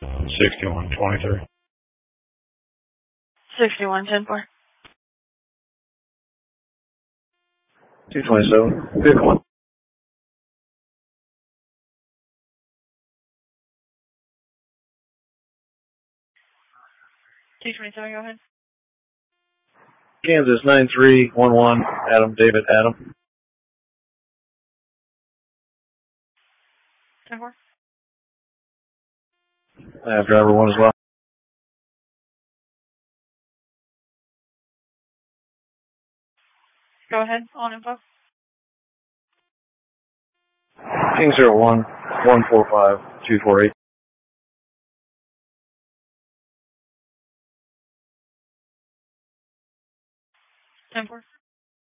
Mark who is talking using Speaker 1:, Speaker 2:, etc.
Speaker 1: 6123.
Speaker 2: 6110-4.
Speaker 3: 227. Vehicle 1.
Speaker 2: Go ahead.
Speaker 3: Kansas 9311. Adam, David, Adam.
Speaker 2: 10-4.
Speaker 3: I have driver 1 as well.
Speaker 2: Go ahead. On info.
Speaker 3: King 01 145 248.
Speaker 2: Ten 4.